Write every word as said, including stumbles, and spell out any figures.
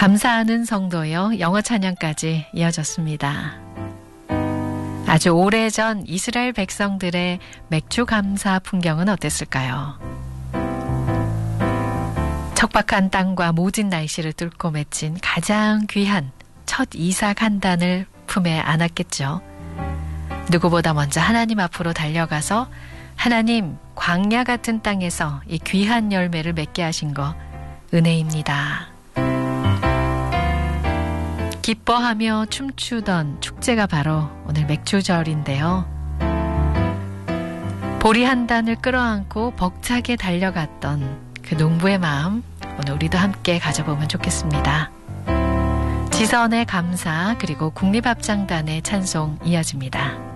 감사하는 성도여 영어 찬양까지 이어졌습니다. 아주 오래전 이스라엘 백성들의 맥주 감사 풍경은 어땠을까요? 척박한 땅과 모진 날씨를 뚫고 맺힌 가장 귀한 첫 이삭 한 단을 품에 안았겠죠. 누구보다 먼저 하나님 앞으로 달려가서 하나님, 광야 같은 땅에서 이 귀한 열매를 맺게 하신 거 은혜입니다. 기뻐하며 춤추던 축제가 바로 오늘 맥주절인데요. 보리 한 단을 끌어안고 벅차게 달려갔던 그 농부의 마음, 오늘 우리도 함께 가져보면 좋겠습니다. 지선의 감사 그리고 국립합창단의 찬송 이어집니다.